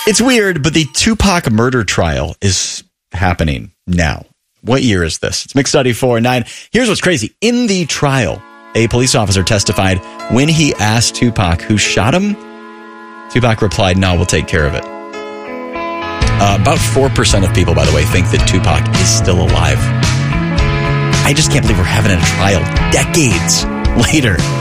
It's weird, but the Tupac murder trial is happening now. What year is this? It's Mix 94.9. Here's what's crazy. In the trial, a police officer testified when he asked Tupac who shot him. Tupac replied, "No, we'll take care of it." About 4% of people, by the way, think that Tupac is still alive. I just can't believe we're having a trial decades later.